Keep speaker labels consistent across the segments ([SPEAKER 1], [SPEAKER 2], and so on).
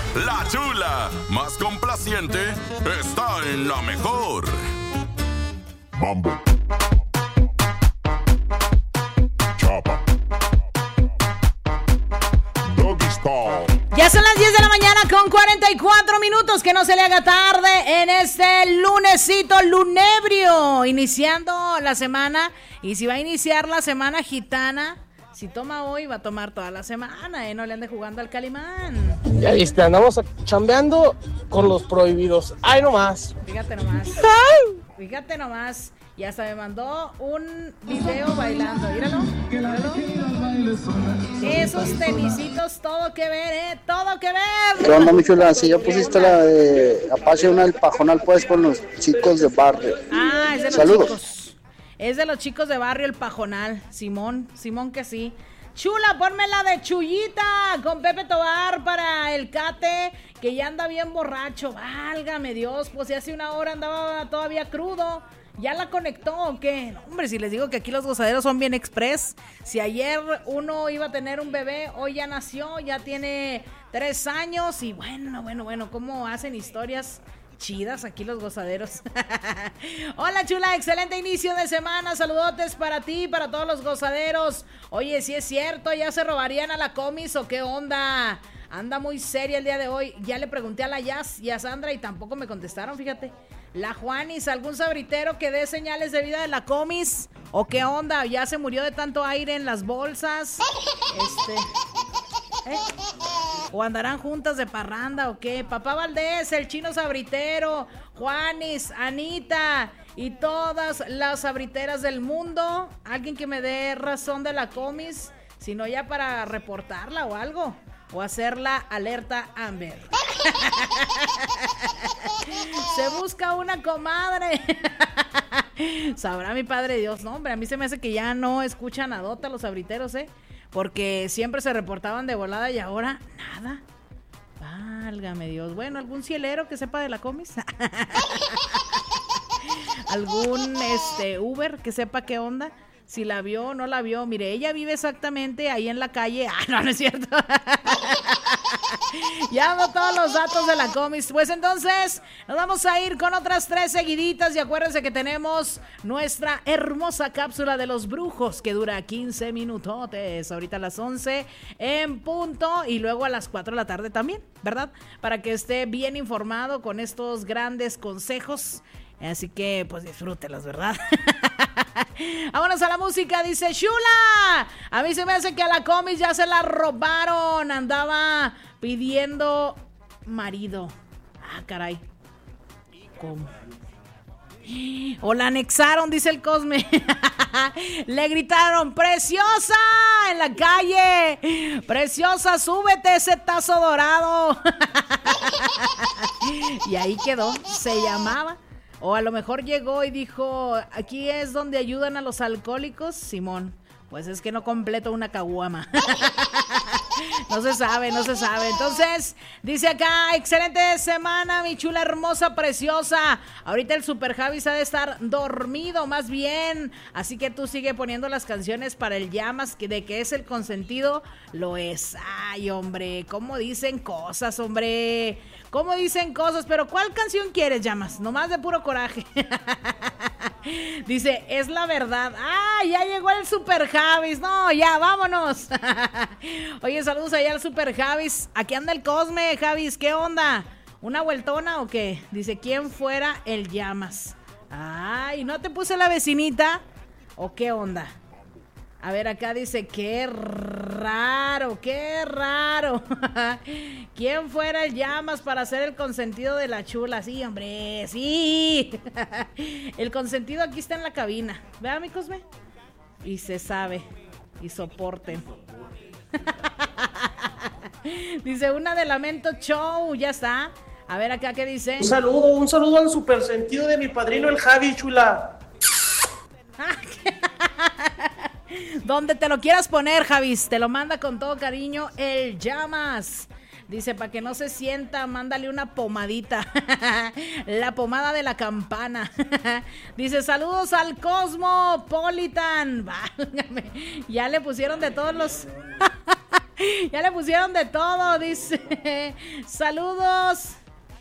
[SPEAKER 1] La chula, más complaciente, está en la mejor.
[SPEAKER 2] Mambo. Chapa. Doggy Style.
[SPEAKER 3] Ya son las 10 de la mañana con 44 minutos, que no se le haga tarde en este lunesito lunebrio, iniciando la semana. Y si va a iniciar la semana gitana, si toma hoy, va a tomar toda la semana, no le ande jugando al Calimán.
[SPEAKER 4] Ya viste, andamos chambeando con los prohibidos. ¡Ay, no más!
[SPEAKER 3] Fíjate nomás. Fíjate nomás. Y hasta me mandó un video bailando. Míralo. Esos tenisitos, todo que ver, todo que ver.
[SPEAKER 5] ¿Qué onda, mi chula? Si ya pusiste la de Apache una del Pajonal, pues, con los chicos de barrio.
[SPEAKER 3] Ah, es de los
[SPEAKER 5] Saludos.
[SPEAKER 3] chicos. Es de los chicos de barrio El Pajonal. Simón que sí. Chula, ponme la de Chuyita con Pepe Tobar para el Cate, que ya anda bien borracho. Válgame Dios, pues si hace una hora andaba todavía crudo. ¿Ya la conectó o qué? No, hombre, si les digo que aquí los gozaderos son bien express. Si ayer uno iba a tener un bebé, hoy ya nació, ya tiene 3 años. Y bueno, cómo hacen historias chidas aquí los gozaderos. Hola, chula, excelente inicio de semana. Saludotes para ti, para todos los gozaderos. Oye, si es cierto, ¿ya se robarían a la Comis o qué onda? Anda muy seria el día de hoy. Ya le pregunté a la Jazz y a Sandra y tampoco me contestaron, fíjate. La Juanis, ¿algún sabritero que dé señales de vida de la Comis? ¿O qué onda? ¿Ya se murió de tanto aire en las bolsas? ¿O andarán juntas de parranda o qué? Papá Valdés, el chino sabritero, Juanis, Anita y todas las sabriteras del mundo. Alguien que me dé razón de la Comis, sino ya para reportarla o algo. O hacerla alerta Amber. Se busca una comadre. Sabrá mi padre Dios. No, hombre, a mí se me hace que ya no escuchan a Dota los sabriteros, porque siempre se reportaban de volada y ahora nada. Válgame Dios. Bueno, algún cielero que sepa de la Comis. Algún Uber que sepa qué onda. Si la vio o no la vio. Mire, ella vive exactamente ahí en la calle. Ah, no es cierto. Ya dando todos los datos de la Comis. Pues entonces nos vamos a ir con otras 3 seguiditas. Y acuérdense que tenemos nuestra hermosa cápsula de los brujos, que dura 15 minutotes. Ahorita a las 11 en punto. Y luego a las 4 de la tarde también, ¿verdad? Para que esté bien informado con estos grandes consejos. Así que pues disfrútelos, ¿verdad? Vámonos a la música. Dice Shula, a mí se me hace que a la Comis ya se la robaron. Andaba pidiendo marido. Ah, caray. ¿Cómo? O la anexaron, dice el Cosme. Le gritaron, preciosa, en la calle. Preciosa, súbete ese tazo dorado. Y ahí quedó, se llamaba. O a lo mejor llegó y dijo, aquí es donde ayudan a los alcohólicos, Simón. Pues es que no completo una caguama. No se sabe. Entonces, dice acá, excelente semana, mi chula hermosa, preciosa. Ahorita el Super Javis ha de estar dormido, más bien. Así que tú sigue poniendo las canciones para el Llamas, que de que es el consentido, lo es. Ay, hombre, cómo dicen cosas, hombre. ¿Cómo dicen cosas? Pero ¿cuál canción quieres, Llamas? Nomás de puro coraje. Dice, es la verdad. ¡Ah, ya llegó el Super Javis! No, ya, vámonos. Oye, saludos allá al Super Javis. Aquí anda el Cosme, Javis, ¿qué onda? ¿Una vueltona o qué? Dice, ¿quién fuera el Llamas? Ay, ¿no te puse la vecinita? ¿O qué onda? A ver, acá dice, qué raro. ¿Quién fuera el Llamas para ser el consentido de la chula? Sí, hombre, sí. El consentido aquí está en la cabina. ¿Vea, mi Cosme? Y se sabe. Y soporten. Dice, una de Lamento Show, ya está. A ver, acá, ¿qué dice?
[SPEAKER 4] Un saludo al super sentido de mi padrino, el Javi, chula.
[SPEAKER 3] Donde te lo quieras poner, Javis, te lo manda con todo cariño el Llamas. Dice, para que no se sienta, mándale una pomadita. La pomada de la campana. Dice, saludos al Cosmopolitan. Válgame. Ya le pusieron de todos los... Ya le pusieron de todo, dice. Saludos.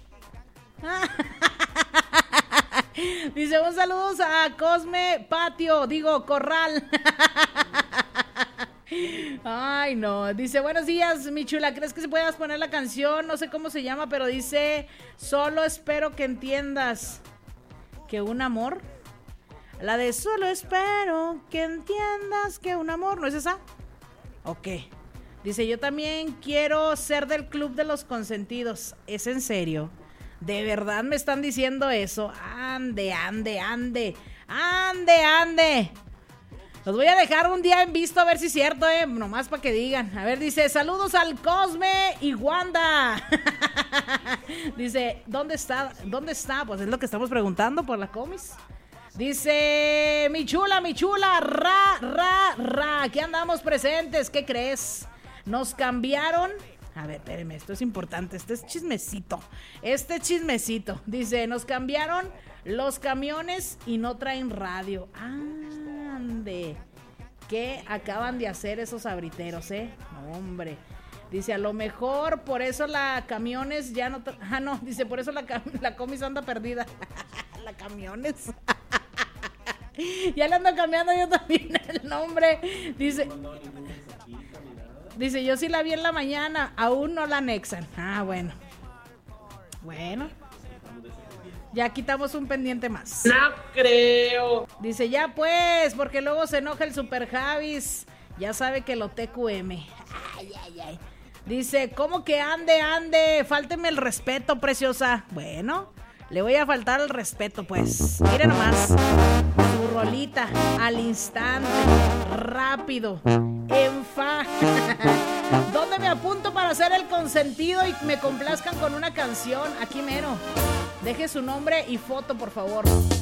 [SPEAKER 3] Dice, un saludo a Cosme Patio, digo, Corral. Ay, no. Dice, buenos días, mi chula. ¿Crees que se puedas poner la canción? No sé cómo se llama, pero dice, solo espero que entiendas que un amor. La de solo espero que entiendas que un amor. ¿No es esa? Ok. Dice, yo también quiero ser del club de los consentidos. ¿Es en serio? ¿De verdad me están diciendo eso? Ande. Los voy a dejar un día en visto a ver si es cierto, nomás para que digan. A ver, dice, saludos al Cosme y Wanda. Dice, ¿dónde está? Pues es lo que estamos preguntando por la comis. Dice, mi chula, ra. Aquí andamos presentes, ¿qué crees? Nos cambiaron. A ver, espérenme, esto es importante, este es chismecito. Dice, nos cambiaron los camiones y no traen radio. Ande, ¿qué acaban de hacer esos abriteros, No, hombre. Dice, a lo mejor por eso la camiones ya no... no, dice, por eso la comis anda perdida. La camiones. Ya le ando cambiando yo también el nombre. Dice, yo sí la vi en la mañana, aún no la anexan. Bueno. Ya quitamos un pendiente más.
[SPEAKER 4] No creo.
[SPEAKER 3] Dice, ya pues, porque luego se enoja el Super Javis. Ya sabe que lo TQM. Ay. Dice, ¿cómo que ande? Fálteme el respeto, preciosa. Bueno, le voy a faltar el respeto, pues. Mire nomás. Su rolita, al instante, rápido, en fa. ¿Dónde me apunto para hacer el consentido y me complazcan con una canción? Aquí mero. Deje su nombre y foto, por favor.